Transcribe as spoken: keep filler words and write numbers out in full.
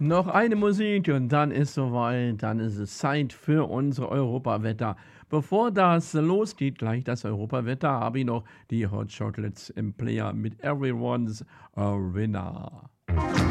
Noch eine Musik und dann ist soweit, dann ist es Zeit für unser Europawetter. Bevor das losgeht, gleich das Europawetter, habe ich noch die Hot Chocolates im Player mit Everyone's a Winner.